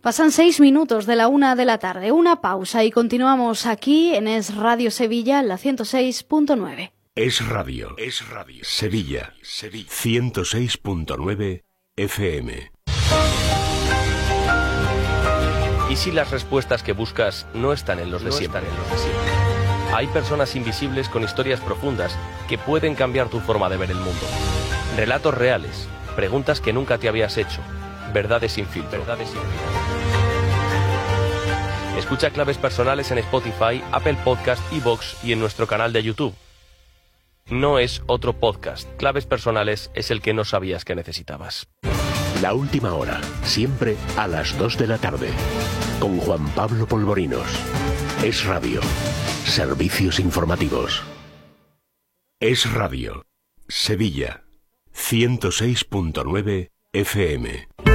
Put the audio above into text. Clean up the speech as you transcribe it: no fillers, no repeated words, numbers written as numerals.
Pasan 6 minutos de la 1 de la tarde, una pausa y continuamos aquí en Es Radio Sevilla, la 106.9. Es Radio. Sevilla, 106.9 FM. ¿Y si las respuestas que buscas no están en los de siempre? Hay personas invisibles con historias profundas que pueden cambiar tu forma de ver el mundo. Relatos reales, preguntas que nunca te habías hecho, verdades sin filtro. Escucha Claves Personales en Spotify, Apple Podcast, iVoox y en nuestro canal de YouTube. No es otro podcast. Claves Personales es el que no sabías que necesitabas. La última hora, siempre a las 2 de la tarde. Con Juan Pablo Polvorinos. Es Radio. Servicios informativos. Es Radio. Sevilla. 106.9 FM.